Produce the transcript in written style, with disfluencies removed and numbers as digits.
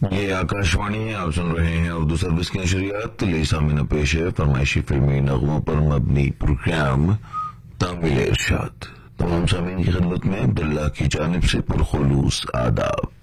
ये आकाशवाणी है। आप सुन रहे हैं उर्दू सर्विस की नशरियात। सामिना पेश है फरमाइशी फिल्मी नगमों पर मबनी प्रोग्राम तामिल इरशाद। तमाम सामीन की खिदमत में अब्दुल्ला की जानिब से पुरखुलूस आदाब।